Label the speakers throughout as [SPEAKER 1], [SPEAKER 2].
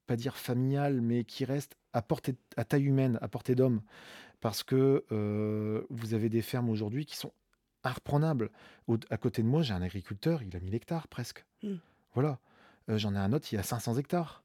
[SPEAKER 1] pas dire familial, mais qui reste à taille humaine, à portée d'homme. Parce que vous avez des fermes aujourd'hui qui sont imprenables. À côté de moi, j'ai un agriculteur, il a 1 000 hectares presque.
[SPEAKER 2] Mmh.
[SPEAKER 1] Voilà. J'en ai un autre, il a 500 hectares.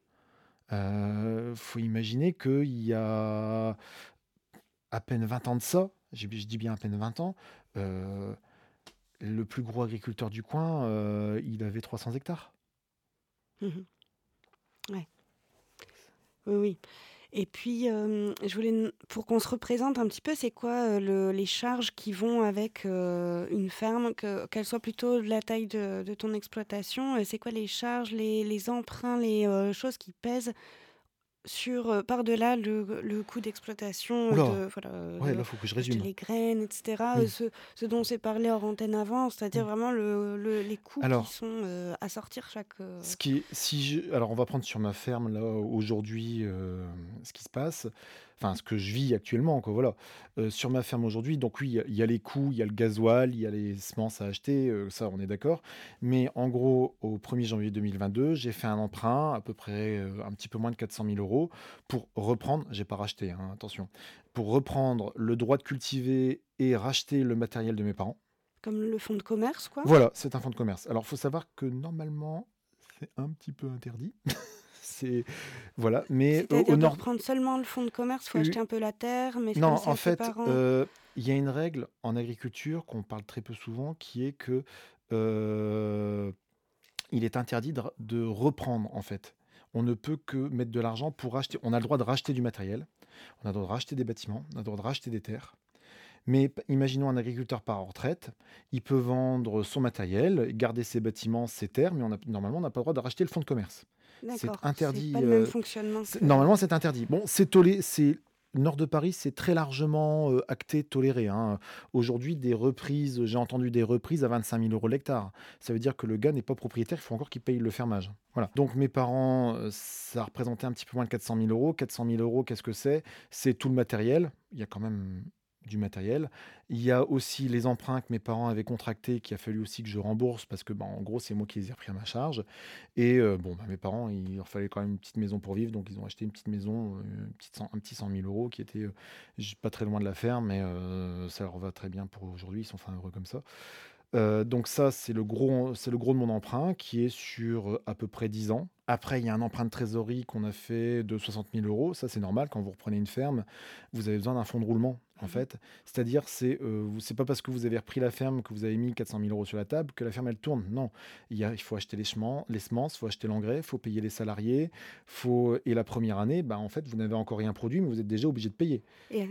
[SPEAKER 1] Faut imaginer qu'il y a à peine 20 ans de ça, je dis bien à peine 20 ans, euh, le plus gros agriculteur du coin, il avait 300 hectares.
[SPEAKER 2] Mmh. Ouais. Oui, oui. Et puis, je voulais pour qu'on se représente un petit peu, c'est quoi, les charges qui vont avec, une ferme, qu'elle soit plutôt de la taille de ton exploitation, c'est quoi les charges, les emprunts, les, choses qui pèsent sur, par-delà le coût d'exploitation,
[SPEAKER 1] Oula,
[SPEAKER 2] de voilà,
[SPEAKER 1] ouais, là, faut que je
[SPEAKER 2] d'acheter
[SPEAKER 1] résume.
[SPEAKER 2] les graines et cetera,
[SPEAKER 1] Oui,
[SPEAKER 2] ce dont s'est parlé hors antenne avant, c'est-à-dire
[SPEAKER 1] oui.
[SPEAKER 2] vraiment les coûts qui
[SPEAKER 1] Alors,
[SPEAKER 2] sont, à sortir chaque,
[SPEAKER 1] alors on va prendre sur ma ferme là aujourd'hui, ce qui se passe, enfin ce que je vis actuellement quoi, voilà. Sur ma ferme aujourd'hui, donc oui, il y a les coûts, il y a le gasoil, il y a les semences à acheter, ça on est d'accord. Mais en gros, au 1er janvier 2022, j'ai fait un emprunt à peu près, un petit peu moins de 400 000 € pour reprendre, j'ai pas racheté, hein, attention, pour reprendre le droit de cultiver et racheter le matériel de mes parents.
[SPEAKER 2] comme le fonds de commerce, quoi?
[SPEAKER 1] Voilà, c'est un fonds de commerce. Alors, il faut savoir que normalement, c'est un petit peu interdit. C'est voilà, mais au
[SPEAKER 2] C'est-à-dire de
[SPEAKER 1] nord,
[SPEAKER 2] reprendre seulement le fonds de commerce, faut
[SPEAKER 1] heu,
[SPEAKER 2] acheter un peu la terre, mais comme
[SPEAKER 1] non,
[SPEAKER 2] c'est
[SPEAKER 1] en
[SPEAKER 2] à tes
[SPEAKER 1] fait,
[SPEAKER 2] parents.
[SPEAKER 1] il y a une règle en agriculture qu'on parle très peu souvent, qui est que, heu, il est interdit de reprendre, en fait. On ne peut que mettre de l'argent pour racheter. On a le droit de racheter du matériel, on a le droit de racheter des bâtiments, on a le droit de racheter des terres. Mais imaginons un agriculteur part en retraite, il peut vendre son matériel, garder ses bâtiments, ses terres, mais normalement, on n'a pas le droit de racheter le fonds de commerce. C'est
[SPEAKER 2] D'accord, c'est pas
[SPEAKER 1] interdit.
[SPEAKER 2] le même fonctionnement que
[SPEAKER 1] Normalement, c'est interdit. Bon, c'est nord de Paris, c'est très largement acté, toléré, hein. Aujourd'hui, j'ai entendu des reprises à 25 000 € l'hectare. Ça veut dire que le gars n'est pas propriétaire, il faut encore qu'il paye le fermage. Voilà. Donc mes parents, ça représentait un petit peu moins de 400 000 €. 400 000 €, qu'est-ce que c'est? C'est tout le matériel. Il y a quand même du matériel. Il y a aussi les emprunts que mes parents avaient contractés qu'il a fallu aussi que je rembourse parce que, bah, en gros, c'est moi qui les ai repris à ma charge. Et bon, bah, mes parents, il leur fallait quand même une petite maison pour vivre, donc ils ont acheté une petite maison, un petit 100 000 € qui était pas très loin de la ferme, mais ça leur va très bien pour aujourd'hui, ils sont fin heureux comme ça. Donc ça, c'est le gros de mon emprunt qui est sur à peu près 10 ans. Après, il y a un emprunt de trésorerie qu'on a fait de 60 000 €. Ça, c'est normal. Quand vous reprenez une ferme, vous avez besoin d'un fonds de roulement, en
[SPEAKER 2] mmh.
[SPEAKER 1] fait. C'est-à-dire, c'est pas parce que vous avez repris la ferme que vous avez mis 400 000 € sur la table que la ferme, elle tourne. Non. Il faut acheter les semences, il faut acheter l'engrais, il faut payer les salariés. Et la première année, bah, en fait, vous n'avez encore rien produit, mais vous êtes déjà obligé de payer.
[SPEAKER 2] Et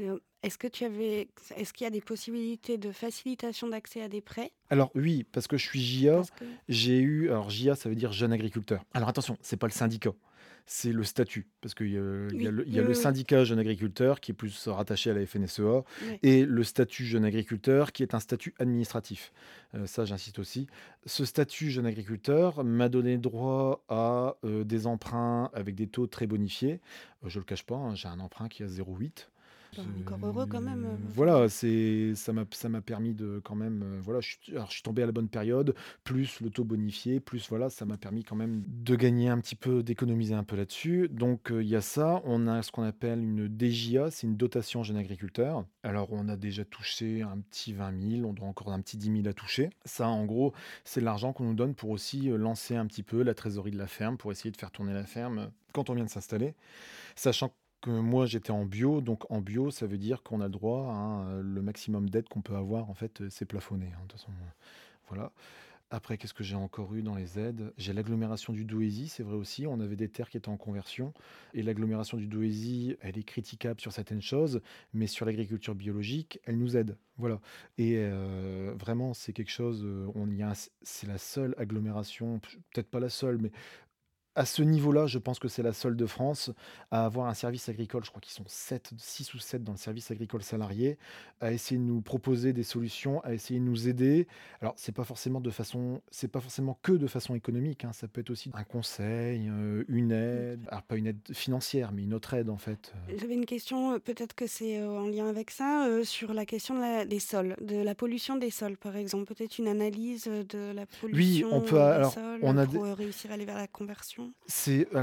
[SPEAKER 2] est-ce qu'il y a des possibilités de facilitation d'accès à des prêts?
[SPEAKER 1] Alors oui, parce que je suis JA,
[SPEAKER 2] Parce que
[SPEAKER 1] alors JA, ça veut dire jeune agriculteur. Alors attention, c'est pas le syndicat, c'est le statut, parce
[SPEAKER 2] oui,
[SPEAKER 1] il y a
[SPEAKER 2] oui,
[SPEAKER 1] le
[SPEAKER 2] oui, oui,
[SPEAKER 1] syndicat jeune agriculteur qui est plus rattaché à la FNSEA
[SPEAKER 2] ouais.
[SPEAKER 1] et le statut jeune agriculteur qui est un statut administratif. Ça, j'insiste aussi. Ce statut jeune agriculteur m'a donné droit à des emprunts avec des taux très bonifiés. Je le cache pas, hein, j'ai un emprunt qui est à 0,8.
[SPEAKER 2] Bah, encore heureux quand même, enfin,
[SPEAKER 1] Voilà, ça m'a permis de quand même, voilà, je suis tombé à la bonne période, plus le taux bonifié, plus voilà, ça m'a permis quand même de gagner un petit peu, d'économiser un peu là-dessus. Donc, il y a ça. On a ce qu'on appelle une DJA, c'est une dotation jeune agriculteur. Alors, on a déjà touché un petit 20 000, on doit encore un petit 10 000 à toucher. Ça, en gros, c'est de l'argent qu'on nous donne pour aussi, lancer un petit peu la trésorerie de la ferme, pour essayer de faire tourner la ferme, quand on vient de s'installer. Sachant que moi j'étais en bio, donc en bio, ça veut dire qu'on a le droit à le maximum d'aide qu'on peut avoir, en fait, c'est plafonné, hein, de toute façon, voilà. Après, qu'est-ce que j'ai encore eu dans les aides? J'ai l'agglomération du Douaisis, c'est vrai aussi, on avait des terres qui étaient en conversion et l'agglomération du Douaisis, elle est critiquable sur certaines choses, mais sur l'agriculture biologique, elle nous aide, voilà. Et vraiment, c'est quelque chose, c'est la seule agglomération, peut-être pas la seule, mais à ce niveau-là, je pense que c'est la seule de France à avoir un service agricole. Je crois qu'ils sont 7, 6 ou 7 dans le service agricole salarié, à essayer de nous proposer des solutions, à essayer de nous aider. Alors, c'est pas forcément que de façon économique, hein. Ça peut être aussi un conseil, une
[SPEAKER 2] mmh.
[SPEAKER 1] aide. Alors, pas une aide financière, mais une autre aide, en fait.
[SPEAKER 2] J'avais une question, peut-être que c'est, en lien avec ça, sur la question des sols, de la pollution des sols, par exemple. Peut-être une analyse, de la
[SPEAKER 1] Oui, on
[SPEAKER 2] pollution,
[SPEAKER 1] peut,
[SPEAKER 2] des
[SPEAKER 1] alors,
[SPEAKER 2] sols,
[SPEAKER 1] on a
[SPEAKER 2] pour,
[SPEAKER 1] des,
[SPEAKER 2] réussir à aller vers la conversion?
[SPEAKER 1] c'est, alors,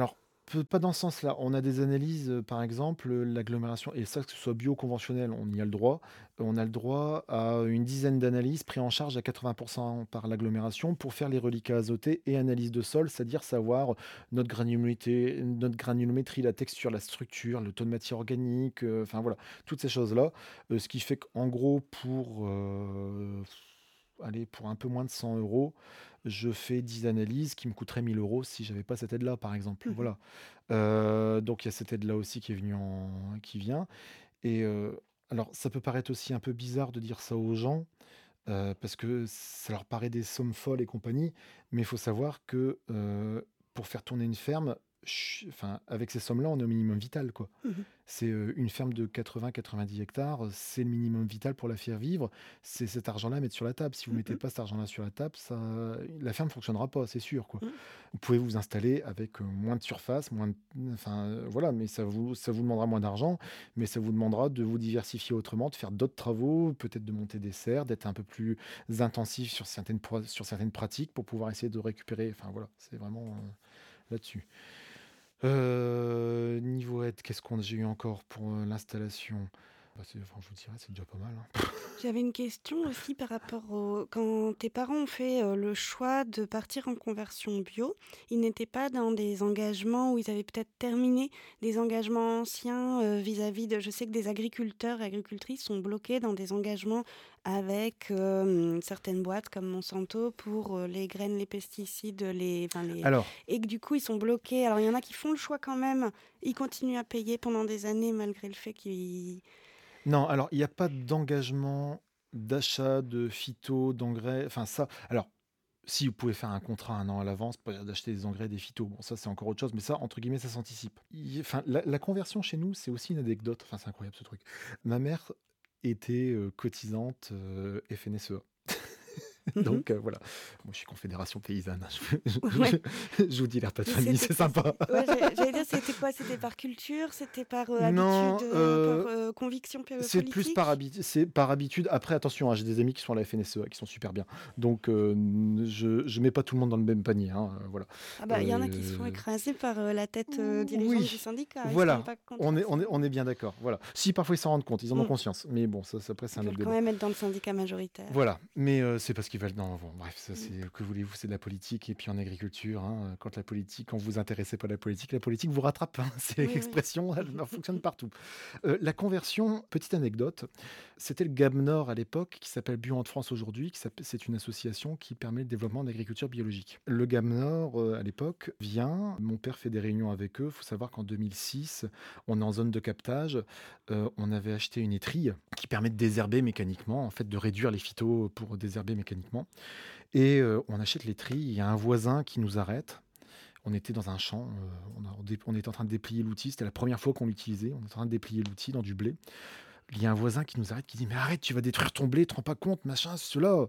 [SPEAKER 1] pas dans ce sens-là. On a des analyses, par exemple, l'agglomération et ça, que ce soit bio ou conventionnel, on y a le droit. On a le droit à une dizaine d'analyses prises en charge à 80 par l'agglomération pour faire les reliquats azotés et analyse de sol, c'est-à-dire savoir notre granulométrie, la texture, la structure, le taux de matière organique, enfin voilà, toutes ces choses-là. Ce qui fait qu'en gros, allez, pour un peu moins de 100 euros, je fais 10 analyses qui me coûteraient 1 000 euros si j'avais pas cette aide-là, par exemple.
[SPEAKER 2] Mmh mh.
[SPEAKER 1] Voilà. Donc il y a cette aide-là aussi qui vient et alors ça peut paraître aussi un peu bizarre de dire ça aux gens, parce que ça leur paraît des sommes folles et compagnie, mais il faut savoir que, pour faire tourner une ferme, enfin, avec ces sommes-là, on est au minimum vital, quoi.
[SPEAKER 2] Mmh.
[SPEAKER 1] C'est, une ferme de 80-90 hectares, c'est le minimum vital pour la faire vivre. C'est cet argent-là à mettre sur la table. Si vous
[SPEAKER 2] Mmh
[SPEAKER 1] mettez
[SPEAKER 2] mh.
[SPEAKER 1] pas cet argent-là sur la table, la ferme fonctionnera pas, c'est sûr, quoi.
[SPEAKER 2] Mmh.
[SPEAKER 1] Vous pouvez vous installer avec, moins de surface, enfin, voilà, mais ça vous demandera moins d'argent, mais ça vous demandera de vous diversifier autrement, de faire d'autres travaux, peut-être de monter des serres, d'être un peu plus intensif sur certaines pratiques pour pouvoir essayer de récupérer, enfin, voilà, c'est vraiment, là-dessus. Niveau aide, qu'est-ce qu'on j'ai eu encore pour, l'installation? Bah, enfin, je vous dirais, c'est déjà pas mal, hein.
[SPEAKER 2] J'avais une question aussi par rapport au quand tes parents ont fait, le choix de partir en conversion bio, ils n'étaient pas dans des engagements où ils avaient peut-être terminé des engagements anciens, vis-à-vis de je sais que des agriculteurs et agricultrices sont bloqués dans des engagements avec, certaines boîtes comme Monsanto pour, les graines, les pesticides, les
[SPEAKER 1] Alors,
[SPEAKER 2] et que du coup ils sont bloqués. Alors il y en a qui font le choix quand même, ils continuent à payer pendant des années malgré le fait qu'ils
[SPEAKER 1] non, alors il y a pas d'engagement d'achat de phyto, d'engrais, enfin ça alors, si vous pouvez faire un contrat 1 an à l'avance, pour d'acheter des engrais, des phytos, bon ça c'est encore autre chose, mais ça entre guillemets «ça s'anticipe». Enfin la conversion chez nous, c'est aussi une anecdote, enfin c'est incroyable ce truc. Ma mère était, cotisante, FNSEA.
[SPEAKER 2] mmh
[SPEAKER 1] Donc voilà. Moi je suis confédération paysanne, hein,
[SPEAKER 2] Ouais.
[SPEAKER 1] je vous dis l'air pas de
[SPEAKER 2] Et
[SPEAKER 1] famille,
[SPEAKER 2] c'était
[SPEAKER 1] c'est
[SPEAKER 2] quoi?
[SPEAKER 1] sympa.
[SPEAKER 2] J'allais dire, c'était quoi? C'était par culture? C'était par, habitude,
[SPEAKER 1] Non,
[SPEAKER 2] par, conviction politique?
[SPEAKER 1] C'est par habitude. Après attention, hein, j'ai des amis qui sont à la FNSEA, qui sont super bien. Donc je mets pas tout le monde dans le même panier, hein, voilà.
[SPEAKER 2] Ah bah, il y en a qui se font
[SPEAKER 1] Heu,
[SPEAKER 2] écraser par, la tête, dirigeante du
[SPEAKER 1] oui,
[SPEAKER 2] syndicat. Ils se rendent
[SPEAKER 1] voilà,
[SPEAKER 2] pas compte que c'est
[SPEAKER 1] on est bien d'accord, voilà. Si parfois ils s'en rendent compte, ils en ont
[SPEAKER 2] mmh,
[SPEAKER 1] conscience, mais bon ça après c'est
[SPEAKER 2] ils
[SPEAKER 1] un autre
[SPEAKER 2] veulent quand
[SPEAKER 1] débat.
[SPEAKER 2] même être dans le syndicat majoritaire.
[SPEAKER 1] Voilà, mais c'est parce qu'ils veulent non, bon bref, ça
[SPEAKER 2] Mmh.
[SPEAKER 1] c'est que voulez-vous? C'est de la politique et puis en agriculture, hein, quand vous intéressez pas à la politique vous rattrape, hein. C'est
[SPEAKER 2] Oui, oui.
[SPEAKER 1] l'expression, elle fonctionne partout. La conversion, petite anecdote, c'était le GAB Nord à l'époque qui s'appelle Bio de France aujourd'hui, c'est une association qui permet le développement de l'agriculture biologique. Le GAB Nord, à l'époque vient, mon père fait des réunions avec eux, il faut savoir qu'en 2006, on est en zone de captage, on avait acheté une étrille qui permet de désherber mécaniquement, en fait, de réduire les phytos pour désherber mécaniquement et on achète l'étrille, il y a un voisin qui nous arrête. On était dans un champ, on était en train de déplier l'outil, c'était la première fois qu'on l'utilisait, on était en train de déplier l'outil dans du blé. Il y a un voisin qui nous arrête, qui dit: «Mais arrête, tu vas détruire ton blé, tu te rends pas compte, machin, cela».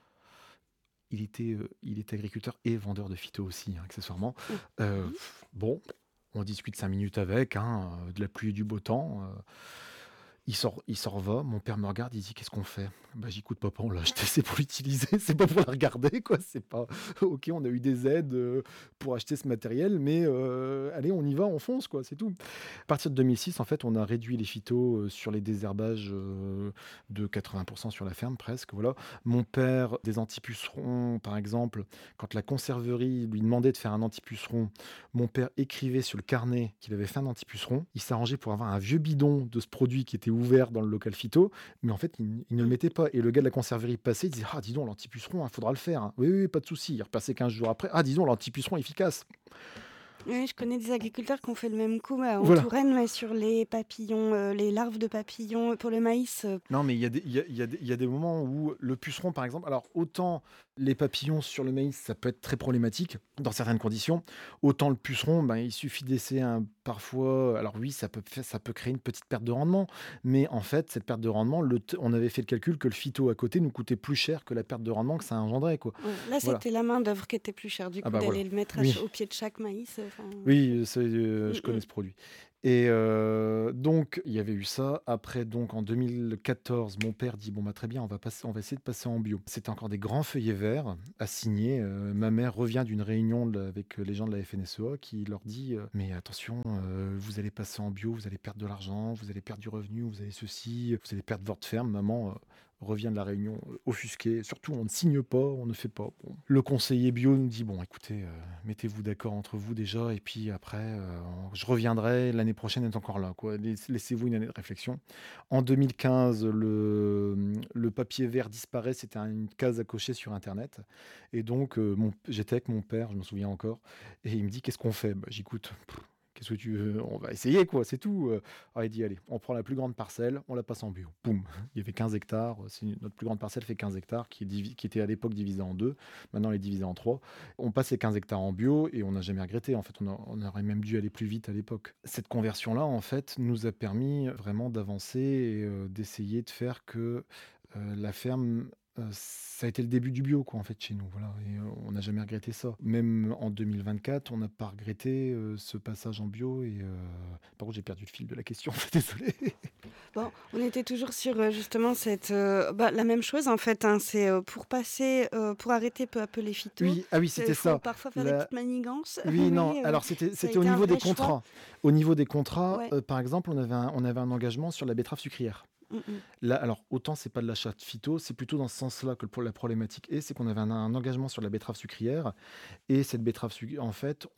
[SPEAKER 1] Il était agriculteur et vendeur de phyto aussi, hein, accessoirement.
[SPEAKER 2] Mmh.
[SPEAKER 1] Heu,
[SPEAKER 2] Mmh.
[SPEAKER 1] bon, on discute 5 minutes avec, hein, de la pluie et du beau temps, il s'en va, mon père me regarde, il dit: «Qu'est-ce qu'on fait?» Bah, j'écoute papa, on l'a acheté, c'est pour l'utiliser, c'est pas pour la regarder quoi, c'est pas OK, on a eu des aides, pour acheter ce matériel, mais allez, on y va, on fonce quoi, c'est tout. À partir de 2006, en fait, on a réduit les phytos, sur les désherbages, de 80 sur la ferme presque, voilà. Mon père, des antipucerons, par exemple, quand la conserverie lui demandait de faire un antipuceron, mon père écrivait sur le carnet qu'il avait fait un antipuceron. Il s'arrangeait pour avoir un vieux bidon de ce produit qui était ouvert dans le local phyto, mais en fait, il ne le
[SPEAKER 2] Mmh.
[SPEAKER 1] mettait pas et le gars de la conserverie passait, il disait: «Ah dis donc l'antipuceron, il faudra le faire, hein». «Oui, oui, pas de souci». Il repassait 15 jours après: «Ah dis donc l'antipuceron efficace».
[SPEAKER 2] Oui, je connais des agriculteurs qui ont fait le même coup, bah, en
[SPEAKER 1] Voilà.
[SPEAKER 2] Touraine, ouais, sur les papillons, les larves de papillons, pour le maïs,
[SPEAKER 1] Non, mais il y a des moments où le puceron, par exemple, alors autant les papillons sur le maïs, ça peut être très problématique dans certaines conditions, autant le puceron, ben, il suffit d'essayer parfois, alors oui, ça peut créer une petite perte de rendement, mais en fait, cette perte de rendement, on avait fait le calcul que le phyto à côté nous coûtait plus cher que la perte de rendement que ça engendrait, quoi.
[SPEAKER 2] ouais. Là,
[SPEAKER 1] Voilà.
[SPEAKER 2] c'était la main-d'œuvre qui était plus chère, du
[SPEAKER 1] Ah
[SPEAKER 2] coup,
[SPEAKER 1] bah voilà.
[SPEAKER 2] d'aller le mettre
[SPEAKER 1] Oui,
[SPEAKER 2] au pied de chaque maïs, enfin,
[SPEAKER 1] oui,
[SPEAKER 2] mmh
[SPEAKER 1] je connais
[SPEAKER 2] mh.
[SPEAKER 1] ce produit. Et donc il y avait eu ça. Après donc en 2014, mon père dit: «Bon, bah, très bien, on va essayer de passer en bio». C'était encore des grands feuillets verts à signer. Ma mère revient d'une réunion avec les gens de la FNSEA qui leur dit: «Mais attention, vous allez passer en bio, vous allez perdre de l'argent, vous allez perdre du revenu, vous allez ceci, vous allez perdre votre ferme». Maman, revient de la réunion, offusquée. Surtout, on ne signe pas, on ne fait pas. Bon. Le conseiller bio nous dit: «Bon, écoutez, mettez-vous d'accord entre vous déjà et puis après, je reviendrai, l'année prochaine est encore là, quoi. Laissez-vous une année de réflexion». En 2015, le papier vert disparaît, c'était une case à cocher sur internet et donc j'étais avec mon père, je me souviens encore et il me dit: «Qu'est-ce qu'on fait?» Bah, j'écoute. Qu'est-ce que tu veux? On va essayer quoi, c'est tout, Alors il dit: «Allez, on prend la plus grande parcelle, on la passe en bio». Boum! Il y avait 15 hectares, notre plus grande parcelle fait 15 hectares qui était à l'époque divisée en 2. Maintenant elle est divisée en 3. On passe les 15 hectares en bio et on n'a jamais regretté. En fait, on aurait même dû aller plus vite à l'époque. Cette conversion-là, en fait, nous a permis vraiment d'avancer et d'essayer de faire que, la ferme, ça a été le début du bio quoi, en fait, chez nous, voilà et on n'a jamais regretté ça. Même en 2024, on n'a pas regretté, ce passage en bio et par contre, j'ai perdu le fil de la question, désolé.
[SPEAKER 2] Bon, on était toujours sur, justement cette, bah, la même chose en fait, hein, c'est, pour passer, pour arrêter peu à peu les phytos,
[SPEAKER 1] Oui, ah oui,
[SPEAKER 2] il
[SPEAKER 1] c'était
[SPEAKER 2] faut
[SPEAKER 1] ça.
[SPEAKER 2] parfois faire des
[SPEAKER 1] La
[SPEAKER 2] petites manigances,
[SPEAKER 1] Oui, non,
[SPEAKER 2] mais
[SPEAKER 1] alors c'était
[SPEAKER 2] ça a
[SPEAKER 1] c'était au
[SPEAKER 2] été un
[SPEAKER 1] niveau des
[SPEAKER 2] vrai choix.
[SPEAKER 1] contrats. Au niveau des contrats,
[SPEAKER 2] Ouais.
[SPEAKER 1] par exemple, on avait un engagement sur la betterave sucrière.
[SPEAKER 2] Mmh mh.
[SPEAKER 1] Là, alors autant c'est pas de l'achat de phyto, c'est plutôt dans ce sens-là que pour la problématique est, c'est qu'on avait un engagement sur la betterave sucrière et cette betterave suc en fait,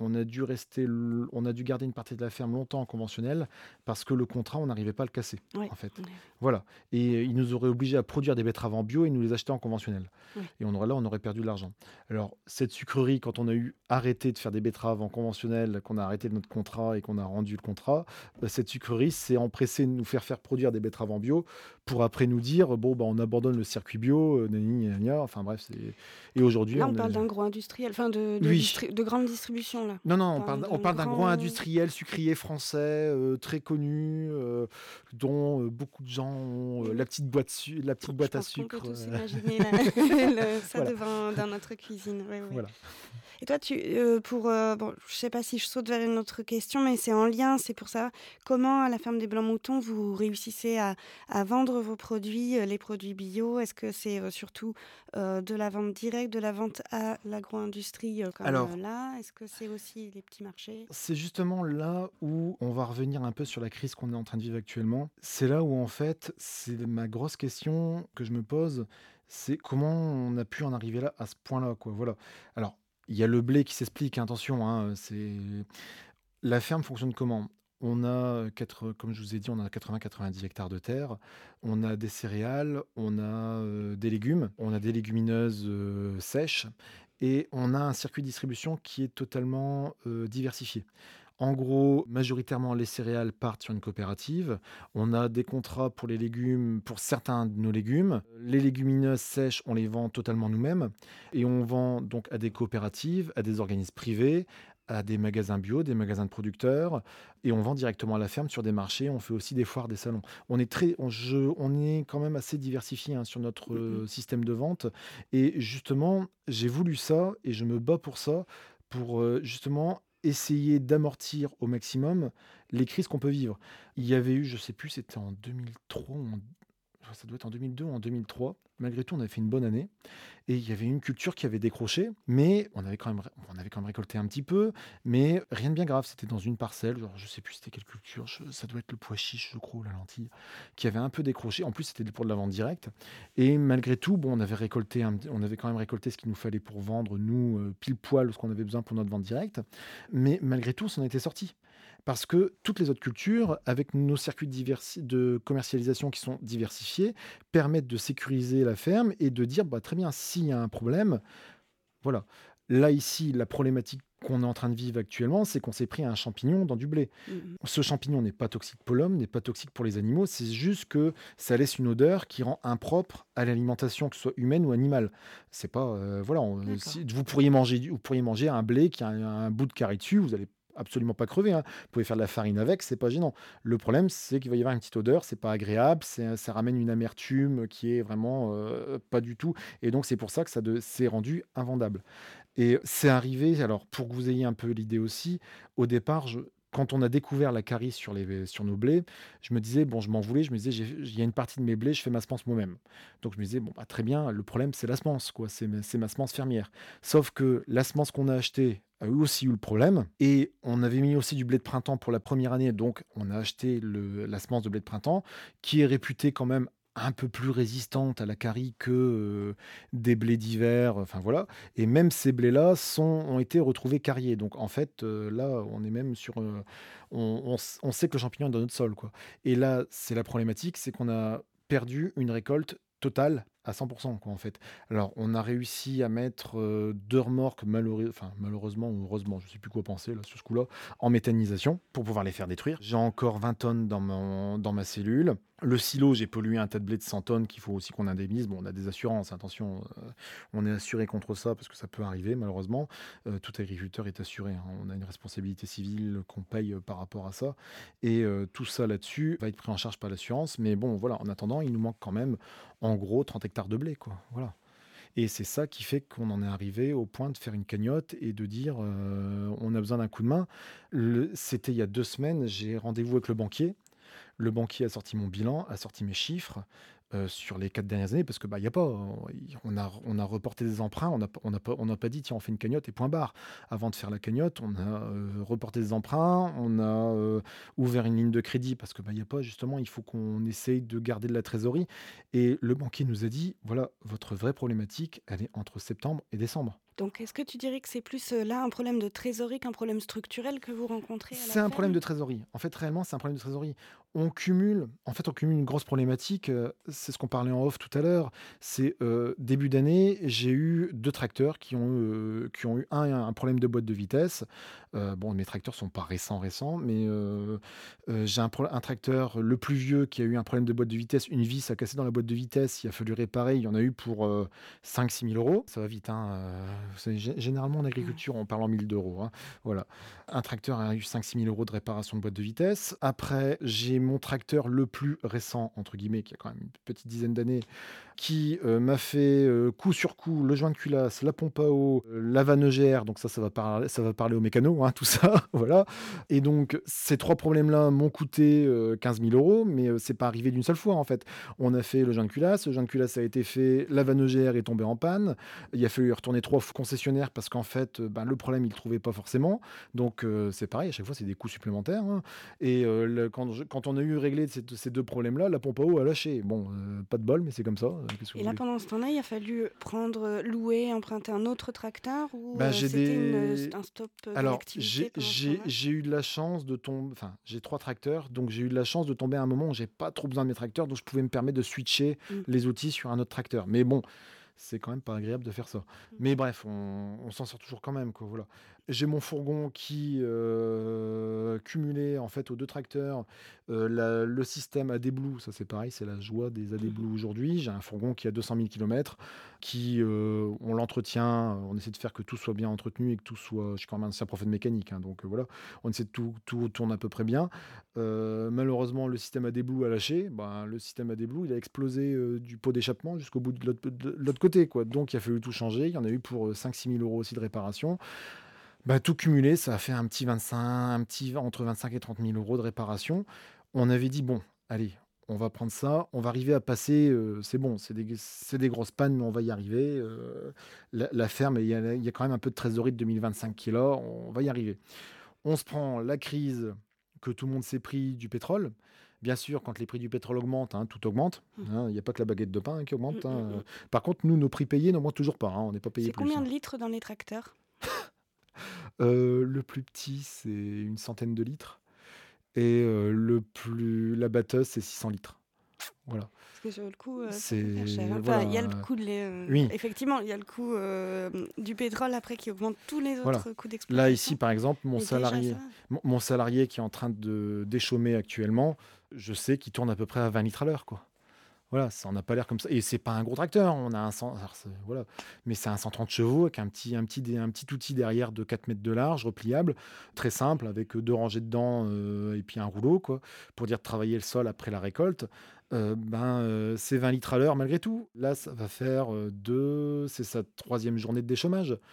[SPEAKER 1] on a dû garder une partie de la ferme longtemps en conventionnel parce que le contrat, on n'arrivait pas à le casser,
[SPEAKER 2] Ouais,
[SPEAKER 1] en fait.
[SPEAKER 2] ouais,
[SPEAKER 1] Voilà et ils nous auraient obligés à produire des betteraves en bio et nous les acheter en conventionnel
[SPEAKER 2] ouais.
[SPEAKER 1] et on aurait perdu de l'argent. Alors cette sucrerie, quand on a eu arrêté de faire des betteraves en conventionnel, qu'on a arrêté notre contrat et qu'on a rendu le contrat, bah, cette sucrerie s'est empressée de nous faire produire des betteraves en bio pour après nous dire: «Bon, bah, on abandonne le circuit bio, nani gna gna». Enfin bref, c'est et aujourd'hui
[SPEAKER 2] Là, on
[SPEAKER 1] on
[SPEAKER 2] parle
[SPEAKER 1] est
[SPEAKER 2] d'agro-industriel, enfin
[SPEAKER 1] oui.
[SPEAKER 2] de grande distribution là.
[SPEAKER 1] Non, non,
[SPEAKER 2] On parle
[SPEAKER 1] on
[SPEAKER 2] d'un
[SPEAKER 1] parle d'un gros
[SPEAKER 2] grand
[SPEAKER 1] industriel sucrier français, très connu, dont, beaucoup de gens ont,
[SPEAKER 2] mmh,
[SPEAKER 1] la petite
[SPEAKER 2] je
[SPEAKER 1] boîte à
[SPEAKER 2] pense qu'on peut
[SPEAKER 1] sucre,
[SPEAKER 2] tous imaginer la le ça
[SPEAKER 1] voilà,
[SPEAKER 2] devant dans notre cuisine, oui, oui.
[SPEAKER 1] voilà.
[SPEAKER 2] Et toi, bon, je sais pas si je saute vers une autre question, mais c'est en lien, c'est pour ça. Comment, à la ferme des Blancs-Moutons, vous réussissez à vendre vos produits, les produits bio? Est-ce que c'est, surtout, de la vente directe, de la vente à l'agro-industrie, comme,
[SPEAKER 1] Alors,
[SPEAKER 2] là? Est-ce que c'est aussi les petits marchés?
[SPEAKER 1] c'est justement là où on va revenir un peu sur la crise qu'on est en train de vivre actuellement. C'est là où, en fait, c'est ma grosse question que je me pose, c'est comment on a pu en arriver là, à ce point-là, quoi, voilà. Alors, il y a le blé qui s'explique, hein, attention, hein, c'est la ferme fonctionne comment? On a, comme je vous ai dit, on a 80-90 hectares de terre. On a des céréales, on a, des légumes, on a des légumineuses, sèches et on a un circuit de distribution qui est totalement, diversifié. En gros, majoritairement, les céréales partent sur une coopérative. On a des contrats pour les légumes, pour certains de nos légumes. Les légumineuses sèches, on les vend totalement nous-mêmes et on vend donc à des coopératives, à des organismes privés, à des magasins bio, des magasins de producteurs et on vend directement à la ferme sur des marchés. On fait aussi des foires, des salons. On est quand même assez diversifié, hein, sur notre,
[SPEAKER 2] Mmh mh.
[SPEAKER 1] système de vente et justement, j'ai voulu ça et je me bats pour ça, pour, justement essayer d'amortir au maximum les crises qu'on peut vivre. Il y avait eu, je sais plus, c'était en 2003 ou en ça doit être en 2002 ou en 2003. Malgré tout, on avait fait une bonne année et il y avait une culture qui avait décroché, mais on avait quand même récolté un petit peu, mais rien de bien grave. C'était dans une parcelle, genre, je sais plus c'était quelle culture, ça doit être le pois chiche, je crois, ou la lentille, qui avait un peu décroché. En plus, c'était pour de la vente directe. Et malgré tout, bon, on avait quand même récolté ce qu'il nous fallait pour vendre, nous, pile poil ce qu'on avait besoin pour notre vente directe. Mais malgré tout, on s'en était sorti. Parce que toutes les autres cultures, avec nos circuits de commercialisation qui sont diversifiés, permettent de sécuriser la ferme et de dire: «Bah, très bien, s'il y a un problème, voilà». Là, ici, la problématique qu'on est en train de vivre actuellement, c'est qu'on s'est pris un champignon dans du blé.
[SPEAKER 2] Mmh mh.
[SPEAKER 1] Ce champignon n'est pas toxique pour l'homme, n'est pas toxique pour les animaux, c'est juste que ça laisse une odeur qui rend impropre à l'alimentation, que ce soit humaine ou animale. C'est pas, voilà,
[SPEAKER 2] D'accord.
[SPEAKER 1] si vous pourriez manger un blé qui a un bout de carie dessus, vous allez absolument pas crever, hein. Vous pouvez faire de la farine avec, c'est pas gênant. Le problème, c'est qu'il va y avoir une petite odeur, c'est pas agréable, ça ramène une amertume qui est vraiment, pas du tout et donc c'est pour ça que c'est rendu invendable et c'est arrivé alors pour que vous ayez un peu l'idée aussi, au départ, quand on a découvert la carie sur nos blés, je me disais, bon, je m'en voulais, je me disais, il y a une partie de mes blés, je fais ma semence moi-même. Donc je me disais, bon, bah, très bien, le problème, c'est la semence, quoi, c'est ma semence fermière. Sauf que la semence qu'on a achetée a eu aussi eu le problème et on avait mis aussi du blé de printemps pour la première année, donc on a acheté la semence de blé de printemps qui est réputée quand même un peu plus résistante à la carie que des blés d'hiver, enfin voilà. Et même ces blés-là ont été retrouvés cariés. Donc en fait, là, on est même sur, on sait que le champignon est dans notre sol, quoi. Et là, c'est la problématique, c'est qu'on a perdu une récolte totale à 100 quoi, en fait. Alors, on a réussi à mettre, 2 remorques malheureusement ou heureusement, je ne sais plus quoi penser là, sur ce coup-là, en méthanisation pour pouvoir les faire détruire. J'ai encore 20 tonnes dans ma cellule. Le silo, j'ai pollué un tas de blé de 100 tonnes qu'il faut aussi qu'on indemnise. Bon, on a des assurances, attention, on est assuré contre ça parce que ça peut arriver malheureusement. Tout agriculteur est assuré, hein. On a une responsabilité civile qu'on paye, par rapport à ça et tout ça là-dessus va être pris en charge par l'assurance. Mais bon, voilà, en attendant, il nous manque quand même, en gros, 30 hectares de blé, quoi. Voilà. Et c'est ça qui fait qu'on en est arrivé au point de faire une cagnotte et de dire, on a besoin d'un coup de main. C'était il y a 2 semaines, j'ai rendez-vous avec le banquier. Le banquier a sorti mon bilan, a sorti mes chiffres, sur les 4 dernières années parce que, bah, il y a pas, on a reporté des emprunts, on n'a pas dit: «Tiens, on fait une cagnotte et point barre». Avant de faire la cagnotte, on a, reporté des emprunts, on a, ouvert une ligne de crédit parce que, bah, il y a pas justement, il faut qu'on essaye de garder de la trésorerie et le banquier nous a dit: «Voilà, votre vraie problématique, elle est entre septembre et décembre».
[SPEAKER 2] Donc est-ce que tu dirais que c'est plus, là, un problème de trésorerie qu'un problème structurel que vous rencontrez à la
[SPEAKER 1] C'est un problème
[SPEAKER 2] ferme?
[SPEAKER 1] de trésorerie. En fait, réellement, c'est un problème de trésorerie. On cumule une grosse problématique, c'est ce qu'on parlait en off tout à l'heure. C'est, début d'année, j'ai eu 2 tracteurs qui ont eu un problème de boîte de vitesse. Bon, mes tracteurs sont pas récents, mais, j'ai un tracteur, le plus vieux, qui a eu un problème de boîte de vitesse. Une vis a cassé dans la boîte de vitesse, il a fallu réparer. Il y en a eu pour, 5 000 6 000 €. Ça va vite, hein, c'est généralement en
[SPEAKER 2] Ouais.
[SPEAKER 1] agriculture, on parle en 1 000 €, hein. Voilà. Un tracteur a eu 5 000 6 000 € de réparation de boîte de vitesse. Après, j'ai mon tracteur le plus «récent» entre guillemets, qui a quand même une petite dizaine d'années, qui, m'a fait, coup sur coup, le joint de culasse, la pompe à eau, la vanneugère, donc ça va parler aux mécanos, hein, tout ça, voilà. Et donc ces 3 problèmes-là m'ont coûté, 15 000 €, mais, c'est pas arrivé d'une seule fois, en fait. On a fait le joint de culasse a été fait, la vanneugère est tombée en panne. Il a fallu retourner 3 concessionnaires parce qu'en fait, ben, le problème, ils le trouvaient pas forcément. Donc, c'est pareil, à chaque fois, c'est des coûts supplémentaires, hein. Et quand on a eu réglé ces 2 problèmes-là, la pompe à eau a lâché. Bon, pas de bol, mais c'est comme ça, qu'est-ce que
[SPEAKER 2] Et
[SPEAKER 1] vous
[SPEAKER 2] là,
[SPEAKER 1] voulez?
[SPEAKER 2] pendant ce temps-là, il a fallu prendre, louer, emprunter un autre tracteur ou,
[SPEAKER 1] Ben, j'ai
[SPEAKER 2] c'était
[SPEAKER 1] des
[SPEAKER 2] un stop, de
[SPEAKER 1] alors,
[SPEAKER 2] l'activité pendant ce temps-là?
[SPEAKER 1] j'ai eu de la chance de tomber. Enfin, j'ai 3 tracteurs, donc j'ai eu de la chance de tomber à un moment où j'ai pas trop besoin de mes tracteurs, donc je pouvais me permettre de switcher
[SPEAKER 2] Mmh.
[SPEAKER 1] les outils sur un autre tracteur. Mais bon, c'est quand même pas agréable de faire ça.
[SPEAKER 2] Mmh.
[SPEAKER 1] Mais bref, on s'en sort toujours quand même, quoi, voilà. J'ai mon fourgon qui, cumulait en fait aux 2 tracteurs, le système AdBlue, ça c'est pareil, c'est la joie des
[SPEAKER 2] Mmh.
[SPEAKER 1] AdBlue aujourd'hui. J'ai un fourgon qui a 200 000 kilomètres, qui, on l'entretient, on essaie de faire que tout soit bien entretenu et que tout soit. Je suis quand même un ancien prof de mécanique, hein, donc voilà, on essaie de tout tourne à peu près bien. Malheureusement, le système AdBlue a lâché. Ben, le système AdBlue, il a explosé, du pot d'échappement jusqu'au bout de l'autre côté, quoi. Donc il a fallu tout changer. Il y en a eu pour, 5 000 6 000 € aussi de réparation. Bah, tout cumulé, ça a fait un petit entre 25 et 30 000 € de réparation. On avait dit: «Bon, allez, on va prendre ça, on va arriver à passer, c'est bon, c'est des grosses pannes, mais on va y arriver, la ferme, il y a quand même un peu de trésorerie de 2025 qui est là, on va y arriver». On se prend la crise que tout le monde s'est pris du pétrole. Bien sûr, quand les prix du pétrole augmentent, hein, tout augmente,
[SPEAKER 2] Mmh.
[SPEAKER 1] hein, il y a pas que la baguette de pain, hein, qui
[SPEAKER 2] Mmh,
[SPEAKER 1] augmente,
[SPEAKER 2] mmh
[SPEAKER 1] hein.
[SPEAKER 2] mh.
[SPEAKER 1] Par contre, nous, nos prix payés n'augmentent toujours pas, hein, on n'est pas payé
[SPEAKER 2] C'est
[SPEAKER 1] plus,
[SPEAKER 2] combien
[SPEAKER 1] hein.
[SPEAKER 2] de litres dans les tracteurs?
[SPEAKER 1] Le plus petit, c'est une centaine de litres et la batteuse, c'est 600 litres. Voilà.
[SPEAKER 2] Parce que sur le coup, ça peut faire cher,
[SPEAKER 1] C'est
[SPEAKER 2] hein. Enfin, il y a le
[SPEAKER 1] voilà,
[SPEAKER 2] coût
[SPEAKER 1] oui,
[SPEAKER 2] effectivement, il y a le coût, du pétrole après qui augmente tous les
[SPEAKER 1] voilà.
[SPEAKER 2] autres coûts
[SPEAKER 1] Là, ici,
[SPEAKER 2] d'exploitation.
[SPEAKER 1] par exemple,
[SPEAKER 2] Mais déjà ça,
[SPEAKER 1] mon salarié qui est en train de d'échaumer actuellement, je sais qu'il tourne à peu près à 20 litres à l'heure, quoi. Voilà, ça en a pas l'air comme ça et c'est pas un gros tracteur, on a un 100 alors voilà, mais c'est un 130 chevaux avec un petit outil derrière de 4 mètres de large, repliable, très simple avec, 2 rangées dedans, et puis un rouleau quoi, pour dire de travailler le sol après la récolte. C'est 20 litres à l'heure malgré tout. Là, ça va faire, c'est sa troisième journée de déchômage.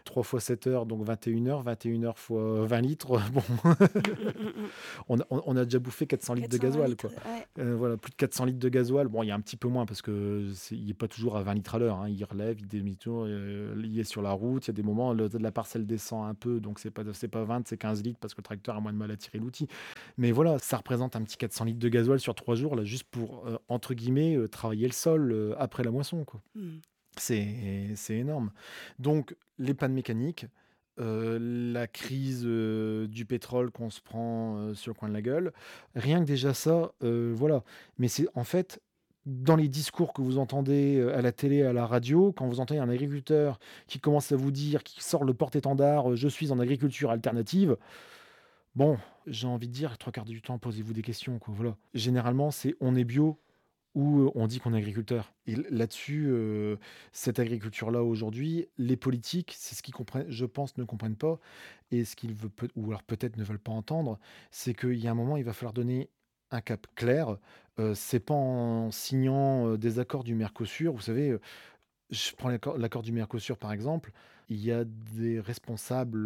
[SPEAKER 1] 3 fois 7 heures, donc 21 heures. 21 heures fois 20 litres, bon,
[SPEAKER 2] Mmh mh, mmh mh.
[SPEAKER 1] on a déjà bouffé 400 litres de
[SPEAKER 2] 420
[SPEAKER 1] gasoil,
[SPEAKER 2] litres,
[SPEAKER 1] quoi.
[SPEAKER 2] ouais.
[SPEAKER 1] Voilà, plus de 400 litres de gasoil. Bon, il y a un petit peu moins parce que il est pas toujours à 20 litres à l'heure, hein. Il relève, il demi-tour, il est sur la route. Il y a des moments, la parcelle descend un peu, donc c'est pas 20, c'est 15 litres parce que le tracteur a moins de mal à tirer l'outil. Mais voilà, ça représente un petit 400 litres de gasoil sur 3 jours, là, juste pour, entre guillemets, «travailler le sol», après la moisson, quoi.
[SPEAKER 2] Mmh.
[SPEAKER 1] C'est énorme. Donc les pannes mécaniques, la crise, du pétrole qu'on se prend, sur le coin de la gueule. Rien que déjà ça, voilà. Mais c'est en fait, dans les discours que vous entendez, à la télé, à la radio, quand vous entendez un agriculteur qui commence à vous dire, qui sort le porte-étendard, «Je suis en agriculture alternative», bon, j'ai envie de dire, 3 quarts du temps, posez-vous des questions, quoi, voilà. Généralement, c'est: «On est bio», où, on dit qu'on est agriculteur et là-dessus, cette agriculture-là aujourd'hui, les politiques, c'est ce qu'ils comprennent, je pense, ne comprennent pas et ce qu'ils veulent ou alors peut-être ne veulent pas entendre, c'est qu'il y a un moment, il va falloir donner un cap clair. C'est pas en signant, des accords du Mercosur, vous savez, je prends l'accord du Mercosur, par exemple. Il y a des responsables,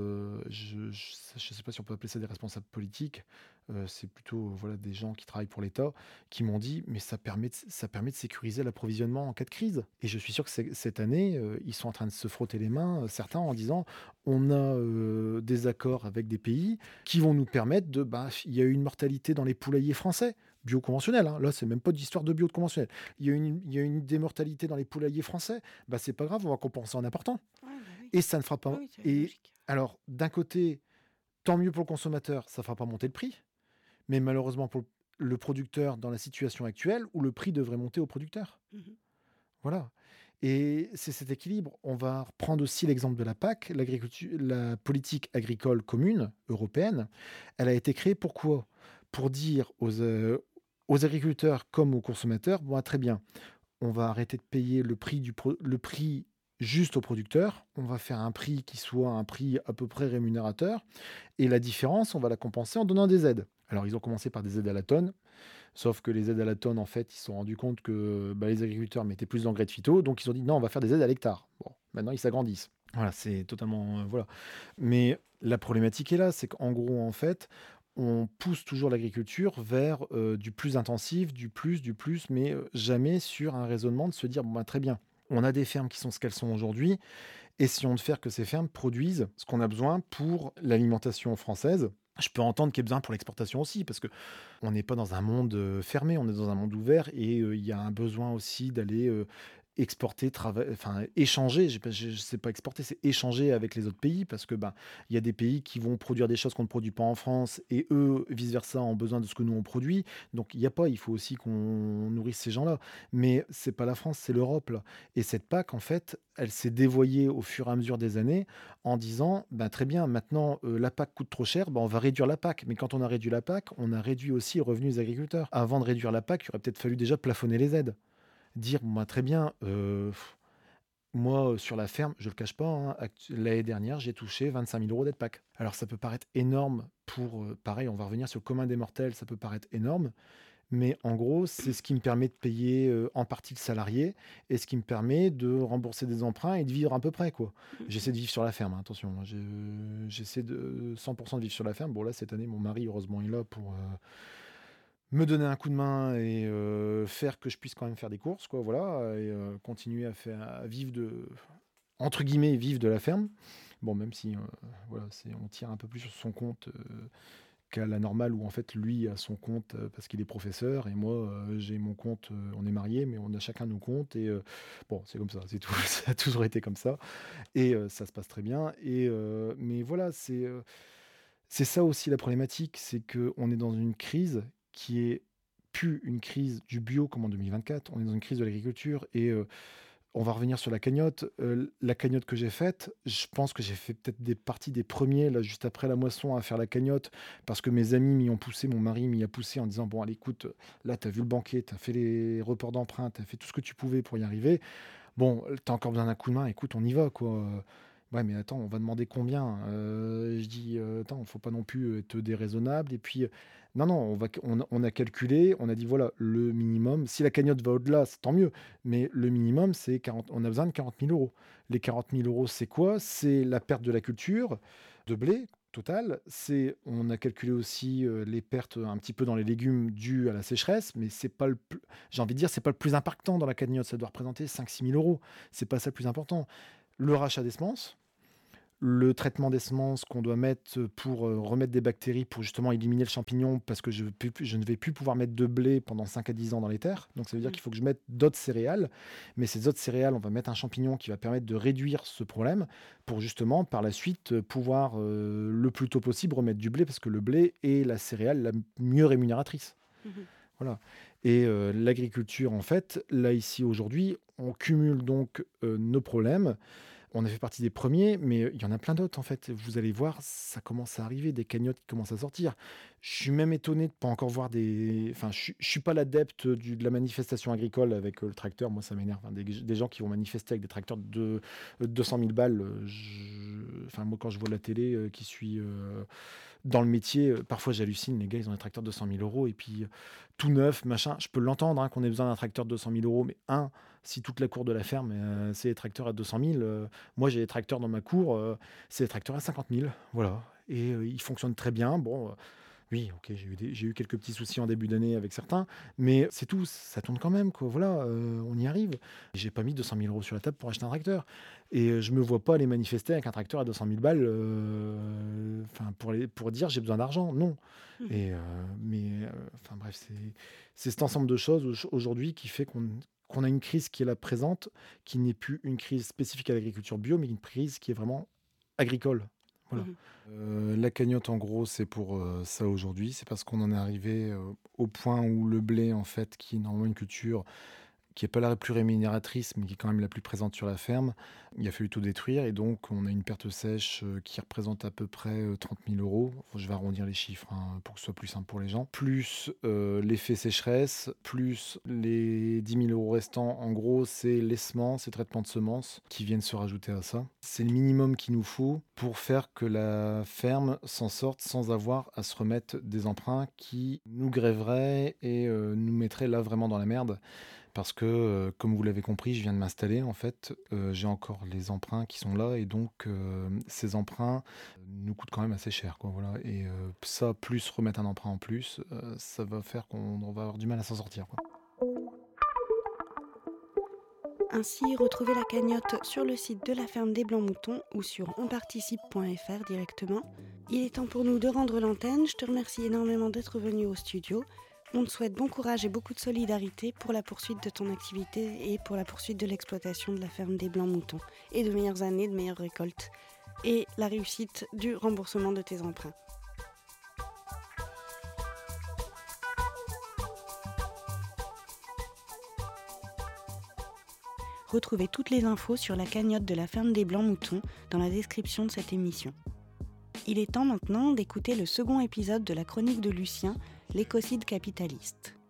[SPEAKER 1] je sais pas si on peut appeler ça des responsables politiques, c'est plutôt, voilà, des gens qui travaillent pour l'État, qui m'ont dit: «Mais ça permet de sécuriser l'approvisionnement en cas de crise» et je suis sûr que cette année, ils sont en train de se frotter les mains, certains, en disant: «On a, des accords avec des pays qui vont nous permettre de» il y a eu une mortalité dans les poulaillers français, bio conventionnels, hein, là, c'est même pas d'histoire de bio de conventionnel. Il y a une démortalité dans les poulaillers français, c'est pas grave, on va compenser en important
[SPEAKER 2] Ouais, bah, oui.
[SPEAKER 1] et ça ne fera
[SPEAKER 2] Oui,
[SPEAKER 1] pas
[SPEAKER 2] oui, c'est
[SPEAKER 1] et
[SPEAKER 2] logique.
[SPEAKER 1] alors d'un côté, tant mieux pour le consommateur, ça fera pas monter le prix, mais malheureusement pour le producteur dans la situation actuelle où le prix devrait monter au producteur.
[SPEAKER 2] Mmh mh.
[SPEAKER 1] Voilà et c'est cet équilibre. On va reprendre aussi l'exemple de la PAC, la politique agricole commune européenne. Elle a été créée pourquoi? Pour dire aux agriculteurs comme aux consommateurs: «Bon, très bien, on va arrêter de payer le prix juste au producteur. On va faire un prix qui soit un prix à peu près rémunérateur et la différence, on va la compenser en donnant des aides». Alors ils ont commencé par des aides à la tonne, sauf que les aides à la tonne, en fait, ils se sont rendus compte que, les agriculteurs mettaient plus d'engrais de phyto, donc ils ont dit: «Non, on va faire des aides à l'hectare». Bon, maintenant ils s'agrandissent. Voilà, c'est totalement, voilà. Mais la problématique est là, c'est qu'en gros, en fait, on pousse toujours l'agriculture vers, du plus intensif, du plus, mais, jamais sur un raisonnement de se dire: «Bon, très bien, on a des fermes qui sont ce qu'elles sont aujourd'hui, essayons de faire que ces fermes produisent ce qu'on a besoin pour l'alimentation française». Je peux entendre qu'il y ait besoin pour l'exportation aussi, parce que on n'est pas dans un monde, fermé, on est dans un monde ouvert et il y a un besoin aussi d'aller, exporter, enfin échanger, j'ai pas je sais pas exporter, c'est échanger avec les autres pays parce que, il y a des pays qui vont produire des choses qu'on ne produit pas en France et eux, vice versa, ont besoin de ce que nous on produit. Donc il faut aussi qu'on nourrisse ces gens-là. Mais c'est pas la France, c'est l'Europe, là et cette PAC, en fait, elle s'est dévoyée au fur et à mesure des années en disant: «Très bien, maintenant, la PAC coûte trop cher, on va réduire la PAC». Mais quand on a réduit la PAC, on a réduit aussi le revenu des agriculteurs. Avant de réduire la PAC, il aurait peut-être fallu déjà plafonner les aides. Dire: «Bon, très bien, moi, sur la ferme, je le cache pas, hein, l'année dernière, j'ai touché 25 000 € d'aide PAC». Alors ça peut paraître énorme pour, pareil, on va revenir sur le commun des mortels, ça peut paraître énorme, mais en gros, c'est ce qui me permet de payer, en partie le salarié et ce qui me permet de rembourser des emprunts et de vivre à peu près, quoi.
[SPEAKER 2] Mmh
[SPEAKER 1] J'essaie
[SPEAKER 2] mh.
[SPEAKER 1] de vivre sur la ferme, hein, attention, hein, j'essaie de 100 de vivre sur la ferme. Bon là, cette année, mon mari, heureusement, est là pour, me donner un coup de main et faire que je puisse quand même faire des courses, quoi, voilà et continuer à vivre de entre guillemets, «vivre de la ferme». Bon, même si, voilà, on tire un peu plus sur son compte, qu'à la normale où en fait lui a son compte, parce qu'il est professeur et moi, j'ai mon compte, on est mariés, mais on a chacun nos comptes et bon, c'est comme ça, c'est tout. Ça a toujours été comme ça et ça se passe très bien et mais voilà, c'est ça aussi la problématique, c'est qu'on est dans une crise qui est plus une crise du bio comme en 2024. On est dans une crise de l'agriculture et on va revenir sur la cagnotte. La cagnotte que j'ai faite, je pense que j'ai fait peut-être des parties des premiers là, juste après la moisson, à faire la cagnotte parce que mes amis m'y ont poussé, mon mari m'y a poussé en disant: «Bon allez écoute, là tu as vu le banquet, tu as fait les reports d'emprunt, tu as fait tout ce que tu pouvais pour y arriver. Bon, tu as encore besoin d'un coup de main, écoute on y va quoi». Ouais, mais attends, on va demander combien? Je dis: attends, faut pas non plus être déraisonnable et puis, non, non, on a calculé, on a dit: «Voilà, le minimum». Si la cagnotte va au-delà, c'est tant mieux, mais le minimum, c'est 40. On a besoin de 40 000 euros. Les 40 000 euros, c'est quoi? C'est la perte de la culture de blé totale, on a calculé aussi, les pertes, un petit peu dans les légumes dues à la sécheresse, mais c'est pas le plus j'ai envie de dire, c'est pas le plus impactant dans la cagnotte, ça doit représenter 5 000 6 000 euros. C'est pas ça le plus important. Le rachat des semences, le traitement des semences qu'on doit mettre pour, remettre des bactéries pour justement éliminer le champignon parce que je ne vais plus pouvoir mettre de blé pendant 5 à 10 ans dans les terres. Donc ça veut dire
[SPEAKER 2] Mmh.
[SPEAKER 1] qu'il faut que je mette d'autres céréales. Mais ces autres céréales, on va mettre un champignon qui va permettre de réduire ce problème pour justement par la suite, pouvoir, le plus tôt possible remettre du blé parce que le blé est la céréale la mieux rémunératrice.
[SPEAKER 2] Mmh.
[SPEAKER 1] Voilà. Et l'agriculture en fait, là ici aujourd'hui, on cumule donc, nos problèmes. On a fait partie des premiers, mais il y en a plein d'autres en fait. Vous allez voir, ça commence à arriver, des cagnottes qui commencent à sortir. Je suis même étonné de pas encore voir des enfin, je suis pas l'adepte du de la manifestation agricole avec, le tracteur. Moi, ça m'énerve, hein, des gens qui vont manifester avec des tracteurs de 200 000 balles, enfin, moi, quand je vois la télé, qui suis, dans le métier, parfois j'hallucine, les gars, ils ont des tracteurs de 200 000 € et puis, tout neuf, machin. Je peux l'entendre, hein, qu'on ait besoin d'un tracteur de 200 000 €, mais si toute la cour de la ferme, c'est des tracteurs à 200 000, moi j'ai des tracteurs dans ma cour, c'est des tracteurs à 50 000, voilà et ils fonctionnent très bien. Bon, oui, OK, j'ai eu quelques petits soucis en début d'année avec certains, mais c'est tout, ça tourne quand même, quoi, voilà, on y arrive. J'ai pas mis 200 000 € sur la table pour acheter un tracteur et je me vois pas aller manifester avec un tracteur à 200 000 balles, enfin pour dire: «J'ai besoin d'argent», non
[SPEAKER 2] Mmh.
[SPEAKER 1] et enfin bref, c'est cet ensemble de choses aujourd'hui qui fait qu'on a une crise qui est là présente, qui n'est plus une crise spécifique à l'agriculture bio, mais une crise qui est vraiment agricole. Voilà.
[SPEAKER 2] Mmh.
[SPEAKER 1] La cagnotte, en gros, c'est pour, ça aujourd'hui. C'est parce qu'on en est arrivé, au point où le blé, en fait, qui est normalement une culture qui est pas la plus rémunératrice, mais qui est quand même la plus présente sur la ferme. Il a fallu tout détruire et donc on a une perte sèche, qui représente à peu près, 30 000 €. Je vais arrondir les chiffres, hein, pour que ce soit plus simple pour les gens. Plus, l'effet sécheresse, plus les 10 000 € restants. En gros, c'est les semences, les traitements de semences qui viennent se rajouter à ça. C'est le minimum qu'il nous faut pour faire que la ferme s'en sorte sans avoir à se remettre des emprunts qui nous grèveraient et nous mettraient là vraiment dans la merde. Parce que, comme vous l'avez compris, je viens de m'installer en fait, j'ai encore les emprunts qui sont là et donc ces emprunts nous coûtent quand même assez cher quoi, voilà et ça plus remettre un emprunt en plus, ça va faire qu'on va avoir du mal à s'en sortir, quoi.
[SPEAKER 2] Ainsi, retrouvez la cagnotte sur le site de la ferme des Blancs-Moutons ou sur onparticipe.fr directement. Il est temps pour nous de rendre l'antenne. Je te remercie énormément d'être venu au studio. On te souhaite bon courage et beaucoup de solidarité pour la poursuite de ton activité et pour la poursuite de l'exploitation de la ferme des Blancs-Moutons et de meilleures années, de meilleures récoltes et la réussite du remboursement de tes emprunts. Retrouvez toutes les infos sur la cagnotte de la ferme des Blancs-Moutons dans la description de cette émission. Il est temps maintenant d'écouter le second épisode de la chronique de Lucien, l'écocide capitaliste.